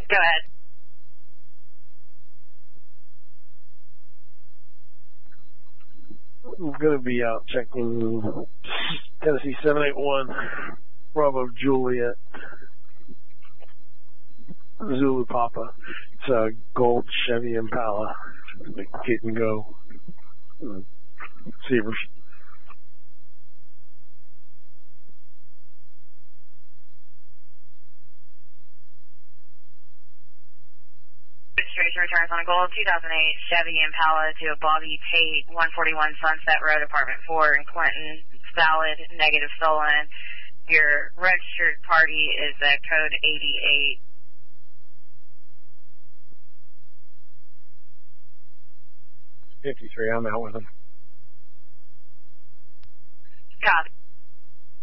Go ahead. I'm going to be out checking Tennessee 781 Bravo Juliet Zulu Papa. It's a gold Chevy Impala. Get and go. Receivers. Registration returns on a gold 2008 Chevy Impala to a Bobby Tate, 141 Sunset Road, Apartment 4 in Clinton. It's valid, negative stolen. Your registered party is code 88. $53, I'm out with them. Copy.